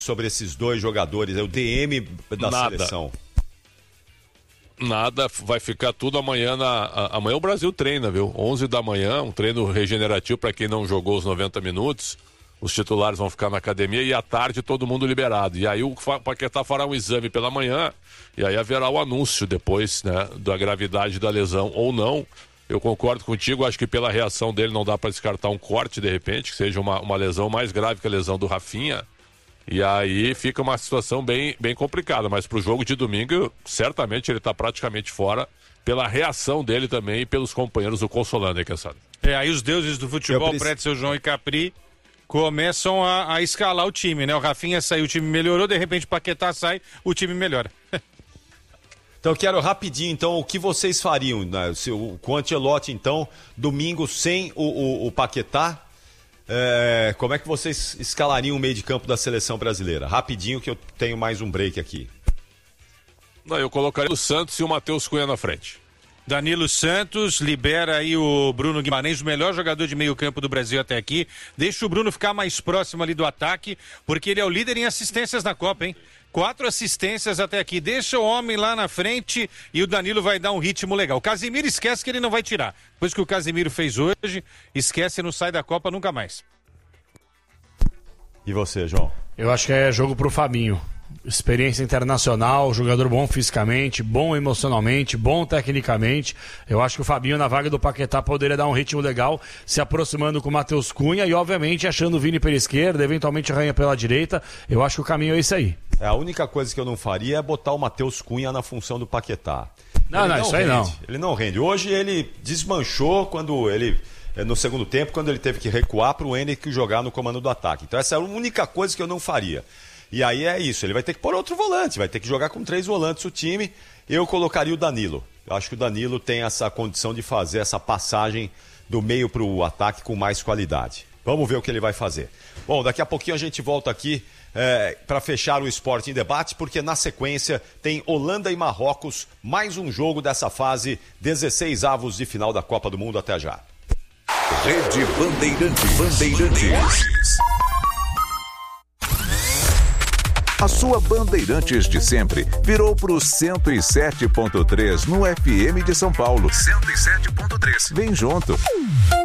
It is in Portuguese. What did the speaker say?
sobre esses dois jogadores, o DM da seleção? Nada, vai ficar tudo amanhã. Amanhã o Brasil treina, viu? 11 da manhã, um treino regenerativo para quem não jogou os 90 minutos. Os titulares vão ficar na academia e à tarde todo mundo liberado. E aí o Paquetá fará um exame pela manhã e aí haverá o anúncio depois, né, da gravidade da lesão ou não. Eu concordo contigo, acho que pela reação dele não dá para descartar um corte de repente, que seja uma lesão mais grave que a lesão do Rafinha. E aí fica uma situação bem complicada, mas pro jogo de domingo, certamente ele está praticamente fora pela reação dele também e pelos companheiros do Consolando, hein, Cassado? Aí os deuses do futebol, Pretzel, João e Capri, começam a escalar o time, né? O Rafinha saiu, o time melhorou, de repente o Paquetá sai, o time melhora. Então eu quero rapidinho, então, o que vocês fariam, né? Com o Ancelotti, então, domingo sem o Paquetá, como é que vocês escalariam o meio de campo da seleção brasileira? Rapidinho, que eu tenho mais um break aqui. Não, eu colocaria o Santos e o Matheus Cunha na frente. Danilo Santos, libera aí o Bruno Guimarães, o melhor jogador de meio campo do Brasil até aqui. Deixa o Bruno ficar mais próximo ali do ataque, porque ele é o líder em assistências na Copa, hein? 4 assistências até aqui. Deixa o homem lá na frente e o Danilo vai dar um ritmo legal. O Casemiro esquece que ele não vai tirar. Depois que o Casemiro fez hoje, esquece e não sai da Copa nunca mais. E você, João? Eu acho que é jogo pro Fabinho. Experiência internacional, jogador bom fisicamente, bom emocionalmente, bom tecnicamente. Eu acho que o Fabinho na vaga do Paquetá poderia dar um ritmo legal, se aproximando com o Matheus Cunha e obviamente achando o Vini pela esquerda, eventualmente Ranha pela direita. Eu acho que o caminho é esse aí. A única coisa que eu não faria é botar o Matheus Cunha na função do Paquetá. Não, isso aí não. Ele não rende. Hoje ele desmanchou no segundo tempo, quando ele teve que recuar para o Henrique jogar no comando do ataque. Então essa é a única coisa que eu não faria. E aí é isso, ele vai ter que pôr outro volante, vai ter que jogar com 3 volantes o time. Eu colocaria o Danilo. Eu acho que o Danilo tem essa condição de fazer essa passagem do meio para o ataque com mais qualidade. Vamos ver o que ele vai fazer. Bom, daqui a pouquinho a gente volta aqui para fechar o Esporte em Debate, porque na sequência tem Holanda e Marrocos, mais um jogo dessa fase, 16avos de final da Copa do Mundo. Até já. Rede Bandeirantes. A sua Bandeirantes de sempre virou pro 107.3 no FM de São Paulo. 107.3. Vem junto.